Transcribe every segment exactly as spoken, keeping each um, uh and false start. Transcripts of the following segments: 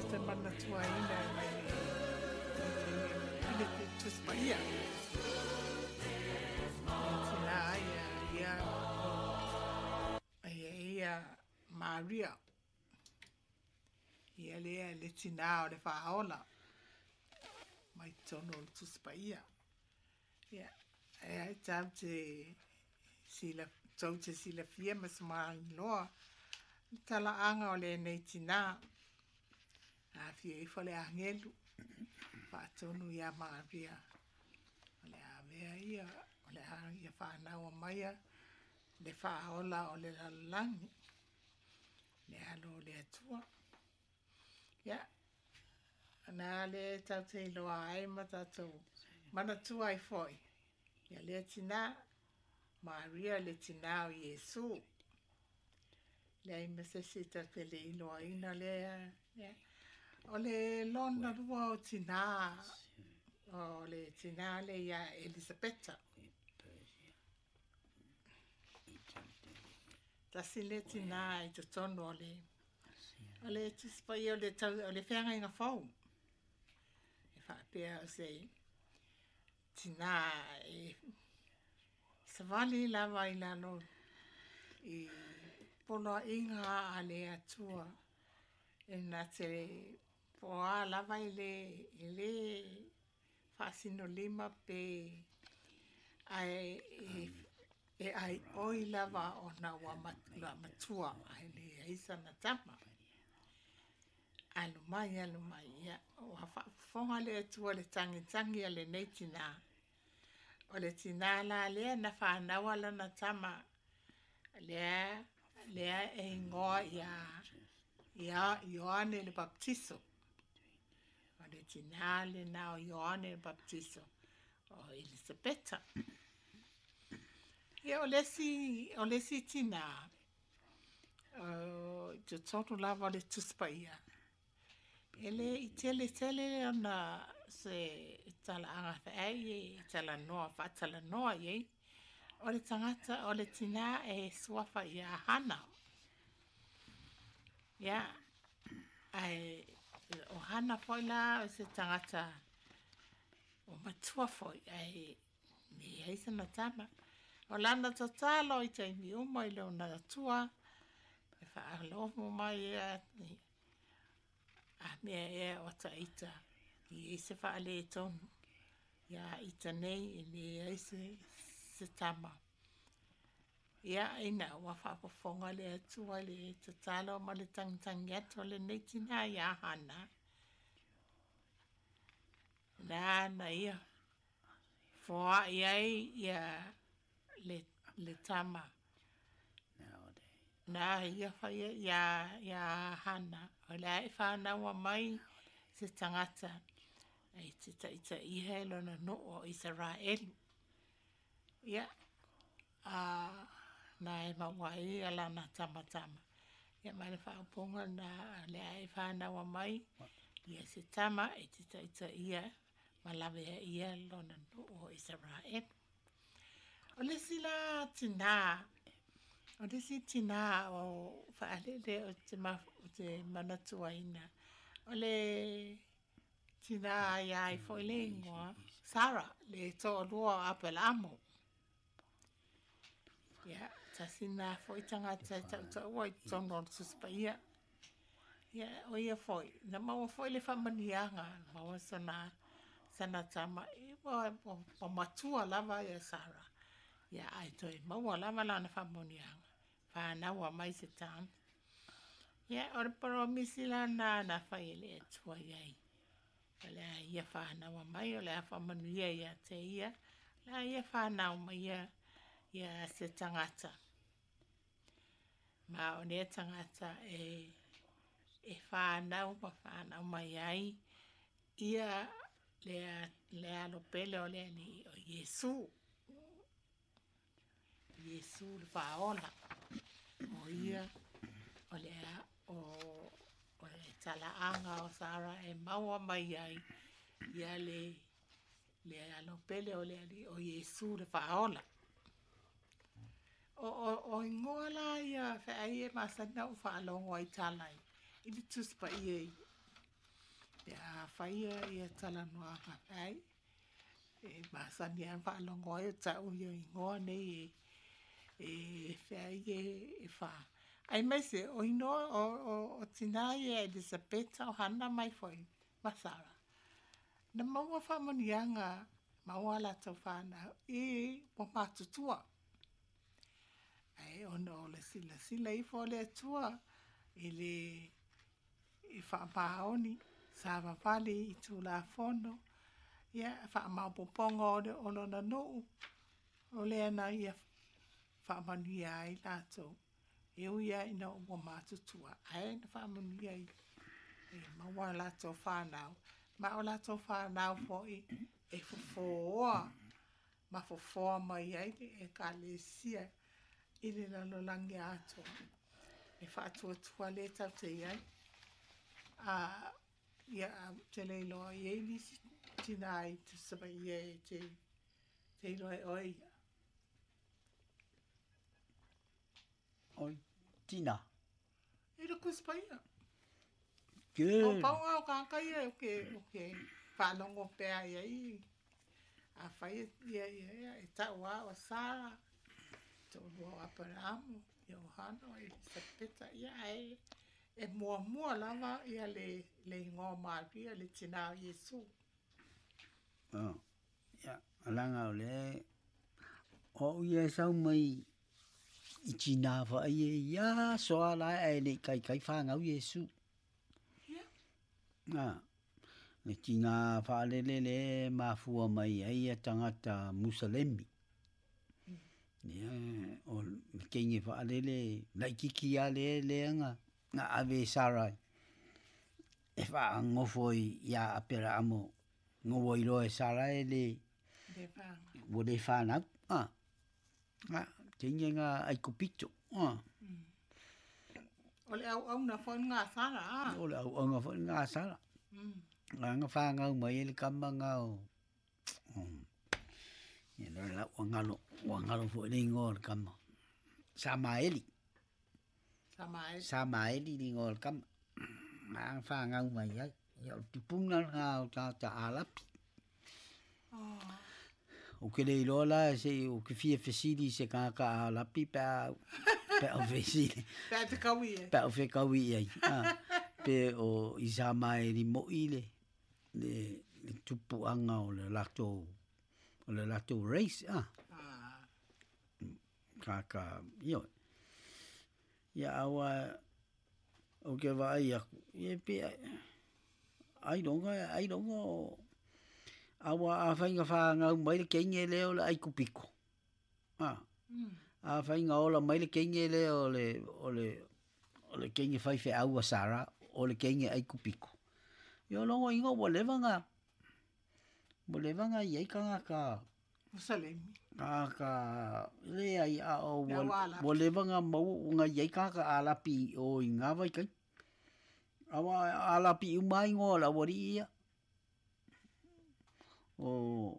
te mana tua ina mai ina te tuspa ia. Tina ia ia ia ia Maria. Ia lea le tina o le whaola. Mai tono le tuspa ia. Ia e ai tau te sila tau te sila fia mas maa loa. Tala anga o le nei tina. A fia i fale angelu. Whaatonu ia Maria. O le a mea ia. O le a ia whanau maia. Le whaola o le lalangi. Le alo le atua. Ia. Nā le tau te iloa ai ma tātou. Mana tua ai foi. Ia le tina. Maria le tina o Iesu. Le ai mesesi ta te le iloa ina le. Ia. O le lona rua o tina. O le tina le ia Elisabeta. Tasi le tina i te tono o le. O le tispai o le tau o le whianga inga whau. E whapea o se tina e savali lava i lalo i pono inga a le atua e na te poa lava i le i le whasino lima pe ai e e ai oi lava o na wa matua ai le isa na tama. Alu mai, alu mai, ia. O hafa fonga le atua le tangi tangi a le nei tina. O le tina la lea na whanawa la na tama. Lea, lea e ngoa ia, ia Ioane le baptiso. O le tina le na o Ioane le baptiso. O Elisabeta. Ia o lesi, o lesi tina. O te totu lava le tuspa ia. Ele i tele tele ona se tala anga whaai e tala noa, whaatala noa ye. O le tangata, o le tina e suafa i a hana. Ia, ai, o hana foi la o se tangata o matua foi, ai, me eisa na tama. O lana tatalo i te mi uma i leo na tua, e whaalofu mai e a mea e o ta ita i eise whaale e tonu ia ita nei i le eise se tama ia ina ua whapafonga le atua le ta talo ma le tangitangi ato le neitina ia hana na na ia fua iai ia le, le tama na ia whaia ia, ia hana o le ai whanau mai se tangata ai te taita i helo na no o Israel ia a na e mawai ala na tama tama ia mai le whaaponga na le ai whanau mai ia se tama ai te taita ia malawe ia lo na no o Israel o le sila tina o le si tina o whaalele o te, ma, o te manatua ina. O le tina ia i fwile ingoa. Sara, le tō lua apel amo. Ia, ta sina fwoi tangata tau tau wai tono suspa ia. Ia, o ia fwoi. Na maua fwoi le whamanianga. Maua sana, sana tama. Iwa, po matua lava ia Sara. Ia, ai toi, maua lava lana whamanianga. Whanaua mai se tāna. Ia, ora paro misi la nā na whai ele atua iai. Ole a ia whanaua mai, ole a whamanuia ia te ia. Le a ia whanau mai ia, ia se tangata. Ma o nea tangata e, e whanau ma whanau mai ai. Ia le a, le a lopele o le ni o Iesu. Iesu le whaola. O ia, o le o, o le talaanga o Sara e maua mai ai, ia le, le alopele o le ali o Iesu le whaola. O, o, o ingoa la ia whaai e masana o whaalongo ai talai. I le tuspa i e, Ia whaia ia tala noa whai. E masani an whaalongo e tau ia ingoa nei e e whai e e wha. Ai mai se o ino o, o, o tina ia Elizabeth o hana mai foi. Masara. Na maua whamonianga maua la tau whana e po matutua. Ai ono o le sila sila i fo le atua i le i whaapaoni sa wapale i tū la fono ia whaamaupoponga o le ono na nuu o le ana ia whaamanuia ai lātou e uia ina o mua mātutua ai na whaamanuia i e maua lātou whanau ma o lātou whanau fo i e fofoa ma fofoa mai ai e ka le sia i le lalolangi ato e whaatua tua le tau te iai a ia te leilo i e nisi tina ai te saba i e te te ilo e oi oi tina e lo kuspaia good o pau au kakai e o ke o ke whanongo pēa i ai a whai ia ia ia e tau a o Sara tō lua aparamu i o hano e sa peta ia e e mua mua lava ia le le ngō māpia le tina o Yesu. oh ya alanga o le o ia sau mai i tina fa ia ia soa la e le kai kai fa ngau Yesu Ia. ah le tina fa le le le ma fua mai ai a tangata Musalemi ya o kengi fa le le lai kiki a le le nga nga ave Sarai e fa ngofoi ya apera amo ngoi lo e Sarai le Le whanga. wo le fa na ah nga tinga nga ai kupito ah O le au au na whai ngā Sara a. o le au nga fa nga sala Mm. nga nga fa nga mai le kama nga o ya no la ngalo ngalo fo le ngol kama Samaeli Sama e. Samaeli ni ngol kama nga fa nga mai ai ya tupuna nga ta ta alapi Oh. o ke le lola se o ke fie fesili se ka ka alapi pa pa o fesili Pea te kawi e. pa o fe kawi ai ah pe o Isamaeli mo ile le le tupu anga o le lato o le lato race ah Ah. kaka yo ya awa o ke vai ya ye pe ai donga ai donga awa a fainga fa nga mai le kenge le o le ai kupiko ah Mm. a fainga o la mai le kenge le o le o le o le kenge fai fe au Sara o le kenge ai kupiko yo longo ingo bo levanga bo levanga ye kanga ka Musalemi. ka le ai a o Pea wala. bo levanga mo nga ye ka ka alapi o inga vai kai awa alapi umai ngo la wori ia o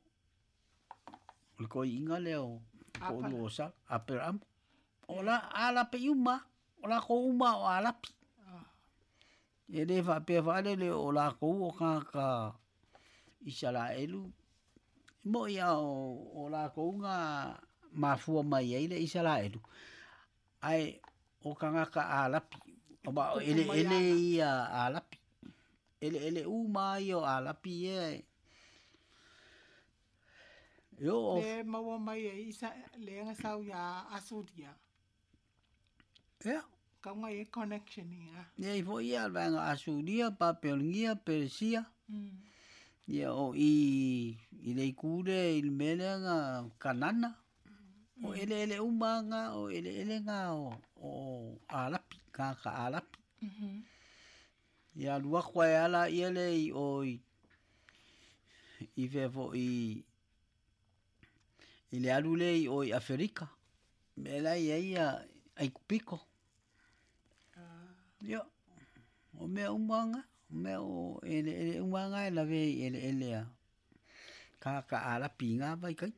le ko inga le o ko Apala. lo sa aperam ola alapi uma ola ko uma o alapi Ah. e le fa pe fa le le ola ko o ka ka isala elu mo ia o ola ko nga mafua mai ai le isala elu ai o kanga ka alapi o ba ele ele ia alapi ele ele uma io alapi e yo Le maua mai e isa le anga sau ya asudia. ya Kaunga e connection ia. nei fo ia vanga asuria papelngia persia Mm. ia o i i le kure il melenga kanana o ele ele umanga o ele ele nga o o alapi ka ka alapi Mhm. ia lua kwa ala ia le i o i i ve fo i i le alu le i o i Afrika me la ia ia ai kupiko Ah. ia o me umanga me o ele ele umanga la ve ele ele a ka ka alapi nga vai kai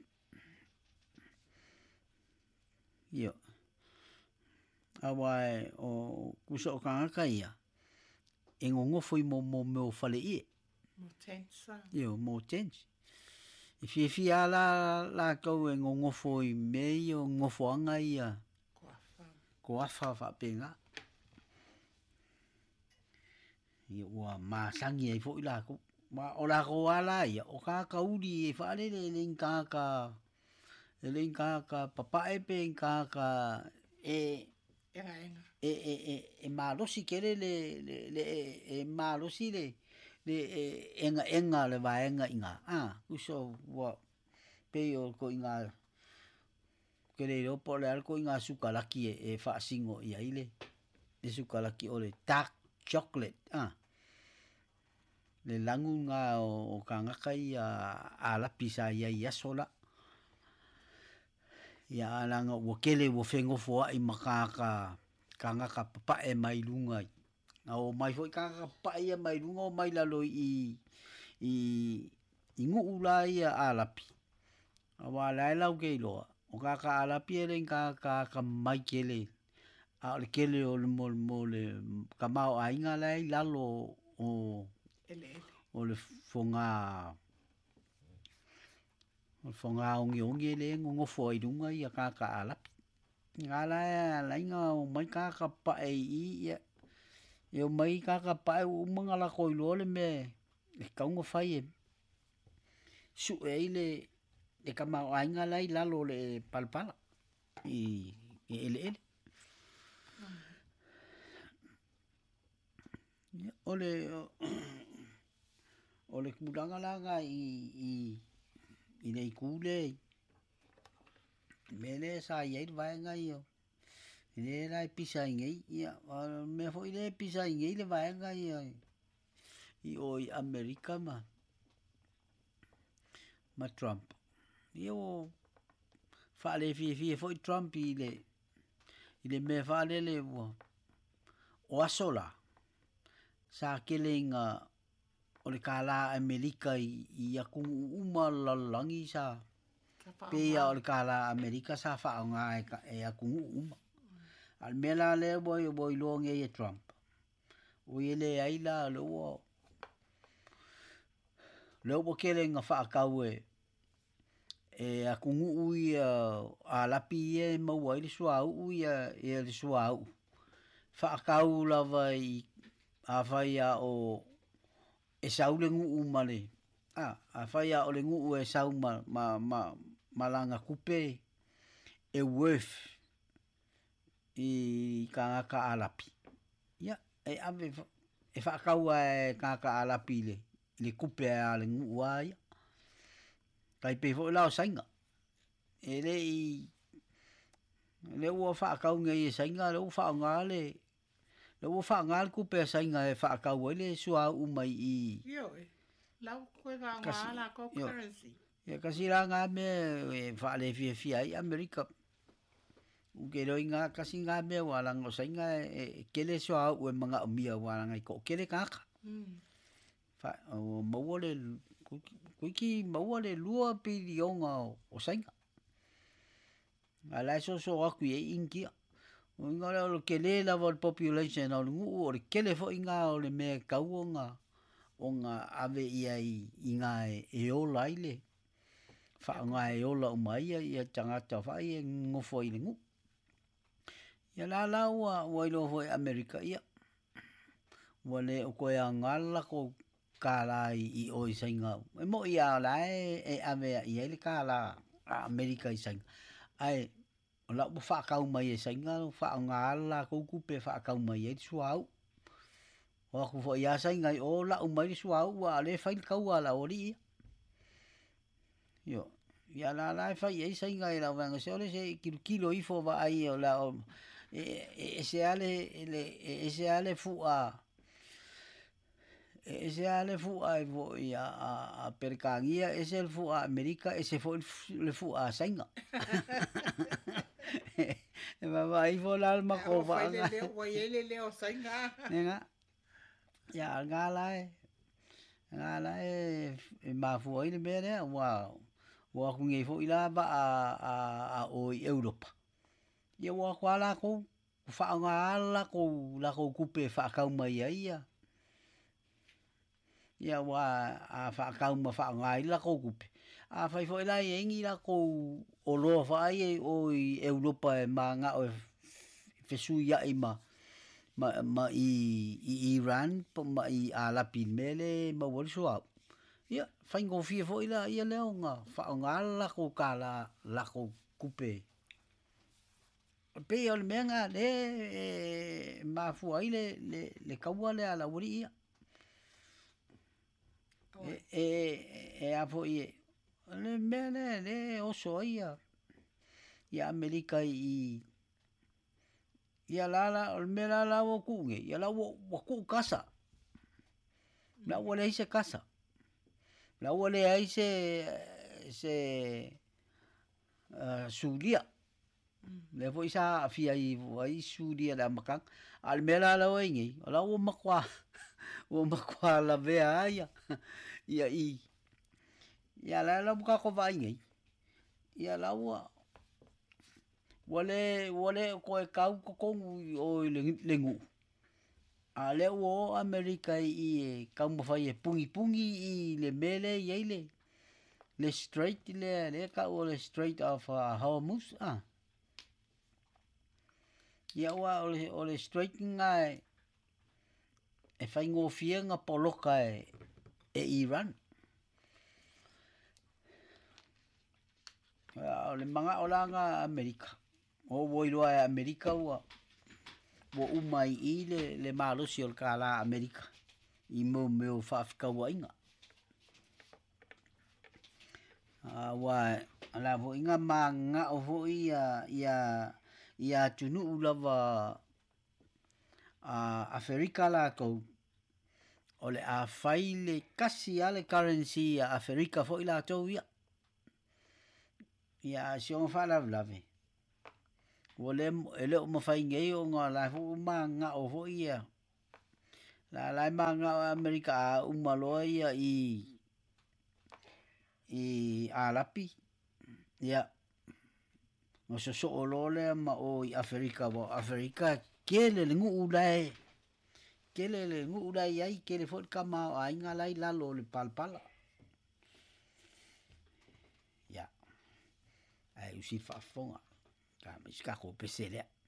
ia awa o kuso ka ka ia e ngongo foi mo mo me o fale i Mo tensa. Io mo tense. I fia fia la la kau e ngofo i me o ngofo anga ia. Ko afa. Ko afa fa penga. Ia ua masangi ai fo i la ko. Ma o la ko ala ia o ka ka uri e fa le le le ka ka e le ka ka papa e pe ka ka e Enga enga. e e e e malosi kere le le le e malosi le le enga enga le va enga inga ah uso wa pe o ko inga kere ro po le alko inga sukalaki e e fa singo ia ile le sukalaki o le dark chocolate ah le langu nga o kanga kai a ala pisa ia ia sola ia langa wo kele wo fengo fo i makaka kanga ka papa e mai lunga o mai foi kanga pa ia mai lunga o mai la lo i i i ngu ula ia alapi awa la la ke lo o ka ka alapi ele ka ka ka mai kele a le kele o le mol mole ka mau ainga lai la lo o Ele ele. o le fonga o fonga ongi ongi le ngo fo i dunga ia ka ka alapi ngala la inga o mai ka ka pa e ia eu mai ka ka pa o manga la ko lo le me e ka ngo fai e su e ile e ka ma ainga lai la lo le palpala i ele ele ole ole kudanga la nga i i i nei kule mele sa ye vai nga io ne la pisa ngai ia me fo ile pisa ngai le vai nga ia i o i America ma ma Trump io fa le fi fi fo Trump ile ile me fa le le o asola sa kelinga o le kala America i i aku uma la langi sa pe o le kala America sa fa nga e aku uma al mela le boy boy lo nge e Trump o ile ai la lo lo bo kelinga fa ka we e aku u a la pie mo wa le sua u ia e le sua u fa ka u la vai a vai a o e saule ngu male ah a vai a o le ngu e sau ma ma ma malanga kupe e worth i ka ka alapi ya e ave e fa ka u e ka ka alapi le le kupe a le ngu ai kai pe fo la sainga e le i le wo fa ka u nge sainga le fa nga le le wo fa nga ku pe sainga e fa ka u le sua u mai i Yo e. Lau koe ka ngā la ko currency. ya kasi la nga me e fa le fi fi ai America u ke ro nga kasi nga me wala ngo sainga e ke le sua u manga mia wala ngai ko ke le ka Mm. fa o mo le kuiki mo le lua pilionga o sainga ala so so aku e ingia o ngara o ke le la vol population o ngu o ke le fo inga o le me kauonga o nga ave ia i inga e o laile fa nga e o la mai ia tanga ta fa i ngo fo i ngu ia la la wa wa lo fo America ia wale o ko ya ngala ko kala i o i sainga e mo ia la e ave ia le kala America i sainga ai o la bu fa ka mai e sainga fa nga la ko ku pe fa ka mai e suau o ku fo ia sainga o la u mai suau wa le fa ka wa la ori yo ia la la fa ia sainga e la va se ole se kilo kilo i fo va ai o la e se ale le e se ale fu a e se ale fu a vo ia a percangia e se fu a America e se fo le fu a sainga e va vai vo l'alma ko va le le o ele le o sainga nga ya ngala e ngala e ma fu ile bere wa wa ku ngi fo ila ba a a a o Europa ye wa kwala ko fa nga la ko la ko kupe fa ka mai ia ia wa a fa ka ma fa ngai la ko kupe a fai foi la e ngi la ko o lo fa ai o i Europa e ma nga o fe su ia i ma ma ma i i Iran po ma i ala pin mele ma wo so ia fai ngo fi foi la ia le nga fa nga la ko ka la la ko kupe pe o le menga le ma fu ai le le le kaua le ala uri ia e e e a foi le mele le o so ia ia Amerika i ia la la o mela la o ku nge ia la o ku casa la o le se casa la o le ai se se sulia le foi sa fia i vai sulia da makan al mela la o ngi la o makwa o makwa la vea ia ia i ia la la ka ko vai ngi ia la o wale wale ko e kau ko ko o le lengu a le o Amerika i ka mo fai e pungi pungi i le mele i le le straight le le ka o le straight of uh, Hormuz ah ia wa o le o le straight ngai e fai ngo fienga poloka e e Iran o le manga o langa Amerika o woilo a Amerika wa wo umai i le le malo si o kala Amerika i mo me o fa Afrika wa inga a wa ala vo inga manga o vo ia ia ia tunu lava a Afrika la ko o le a faile kasi ale currency a Afrika fo ila to ia ia si on fa la lave wole ele o mafai ngei o nga la fu manga o vo ia la la manga Amerika o maloia i i alapi ia o so so o lole ma o i Afrika bo Afrika kele le ngu dai kele le ngu dai ai kele fo kama ai nga lai la lo le palpala ia ai usi fa fonga ka miska ko pesele